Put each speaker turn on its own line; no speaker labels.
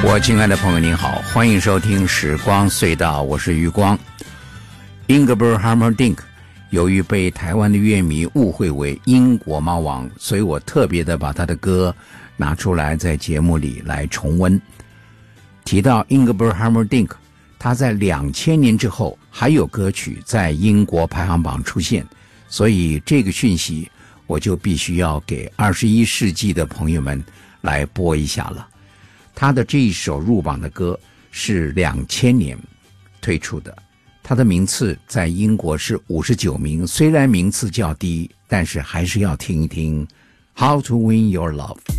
我亲爱的朋友您好，欢迎收听时光隧道，我是余光。 Ingrid Hammerdink 由于被台湾的乐迷误会为英国猫王，所以我特别的把他的歌拿出来在节目里来重温。提到 Ingrid Hammerdink， 他在2000年之后还有歌曲在英国排行榜出现，所以这个讯息我就必须要给21世纪的朋友们来播一下了。他的这一首入榜的歌是2000年推出的，他的名次在英国是59名，虽然名次较低，但是还是要听一听 How to Win Your Love。